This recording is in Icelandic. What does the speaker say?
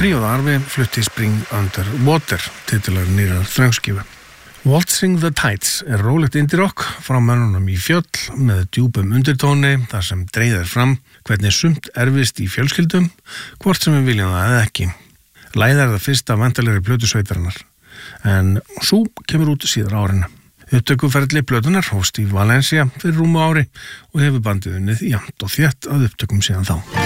Tríóð Arfi flutti Spring Under Water, titilar nýrar þröngskifu. Waltzing the Tides rólegt indie-rock frá mönnunum í fjöll með djúpum undirtóni þar sem dregið fram hvernig sumt erfist í fjölskyldum, hvort sem við viljum það eða ekki. Lagið það fyrsta vandalegri plötu sveitarinnar, en svo kemur út síðar árinu. Upptökuferli plötunar hófst í Valencia fyrir rúmu ári og hefur bandið unnið jafnt og þétt að upptökum síðan þá.